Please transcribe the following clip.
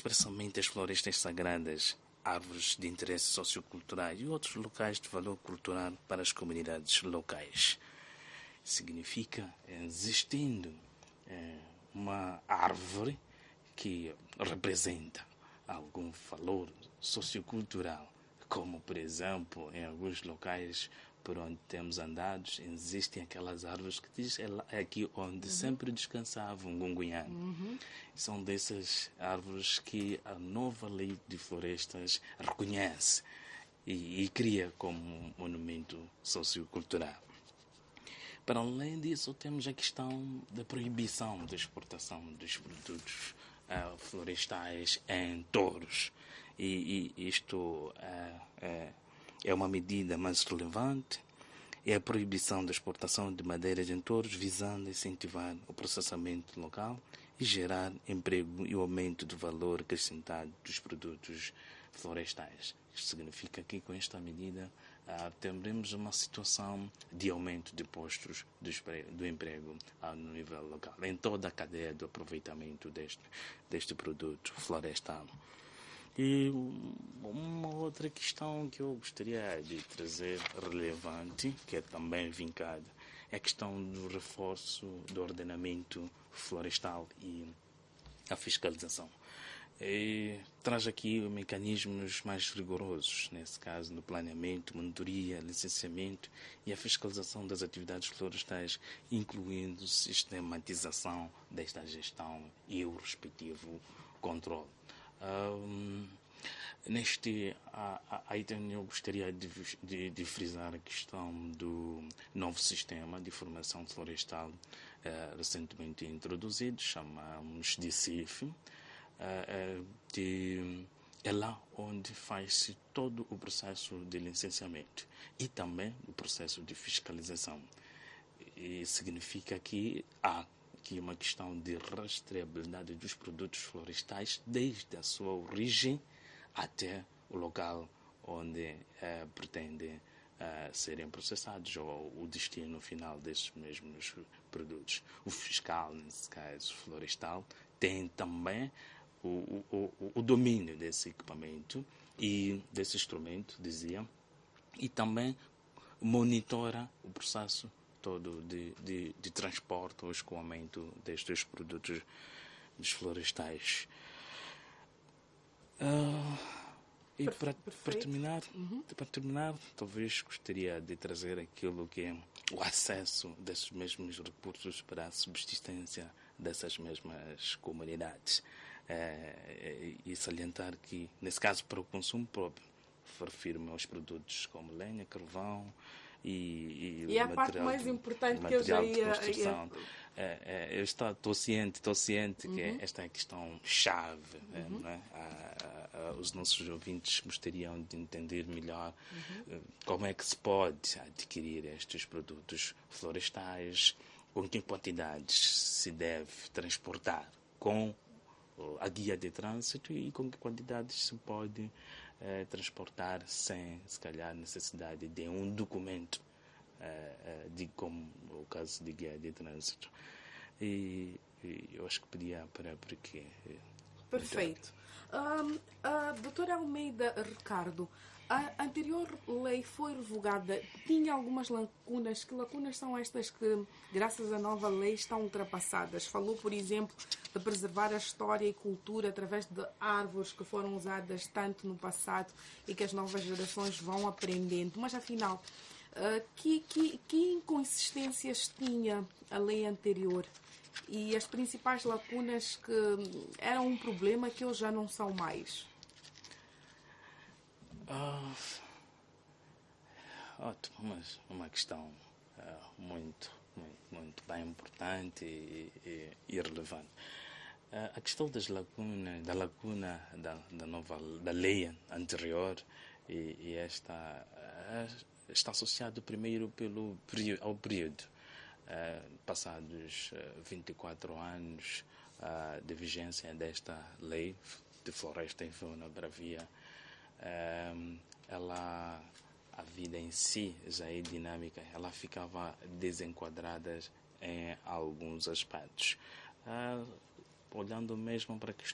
expressamente as florestas sagradas, árvores de interesse sociocultural e outros locais de valor cultural para as comunidades locais. Significa, existindo uma árvore que representa algum valor sociocultural, como, por exemplo, em alguns locais por onde temos andado, existem aquelas árvores que diz é aqui onde sempre descansava um gungunhano. São dessas árvores que a nova lei de florestas reconhece e cria como um monumento sociocultural. Para além disso, temos a questão da proibição da exportação dos produtos florestais em touros. E isto é uma medida mais relevante. É a proibição da exportação de madeiras em touros, visando incentivar o processamento local e gerar emprego e o aumento do valor acrescentado dos produtos florestais. Isto significa que, com esta medida, teremos uma situação de aumento de postos do emprego no nível local, em toda a cadeia do aproveitamento deste produto florestal. E uma outra questão que eu gostaria de trazer relevante, que é também vincada, é a questão do reforço do ordenamento florestal e a fiscalização. E traz aqui mecanismos mais rigorosos, nesse caso, no planeamento, monitoria, licenciamento e a fiscalização das atividades florestais, incluindo sistematização desta gestão e o respectivo controle. Neste item eu gostaria de frisar a questão do novo sistema de informação florestal recentemente introduzido, chamamos de CIF. É lá onde faz-se todo o processo de licenciamento e também o processo de fiscalização. E significa que há aqui uma questão de rastreabilidade dos produtos florestais desde a sua origem até o local onde pretendem serem processados ou o destino final desses mesmos produtos. O fiscal, nesse caso florestal, tem também o domínio desse equipamento e desse instrumento, dizia, e também monitora o processo todo de transporte ou escoamento destes produtos florestais. E para terminar, talvez gostaria de trazer aquilo que é o acesso desses mesmos recursos para a subsistência dessas mesmas comunidades. E salientar que, nesse caso, para o consumo próprio, refiro-me aos produtos como lenha, carvão e a parte mais importante que eu já ia... Eu estou ciente que esta é a questão chave. Não é? Os nossos ouvintes gostariam de entender melhor como é que se pode adquirir estes produtos florestais, com que quantidades se deve transportar com a guia de trânsito e com que quantidades se pode transportar sem, se calhar, necessidade de um documento, como o caso de guia de trânsito. E eu acho que podia parar por aqui. Perfeito. Doutora Almeida Ricardo, a anterior lei foi revogada, tinha algumas lacunas. Que lacunas são estas que, graças à nova lei, estão ultrapassadas? Falou, por exemplo, de preservar a história e cultura através de árvores que foram usadas tanto no passado e que as novas gerações vão aprendendo. Mas, afinal, que inconsistências tinha a lei anterior? E as principais lacunas que eram um problema que hoje já não são mais? Ótimo, mas uma questão muito bem importante e relevante. A questão da lacuna da lei anterior e esta está associado primeiro ao período. Passados 24 anos de vigência desta lei de floresta e fauna bravia, a vida em si já é dinâmica, ela ficava desenquadrada em alguns aspectos. Olhando mesmo para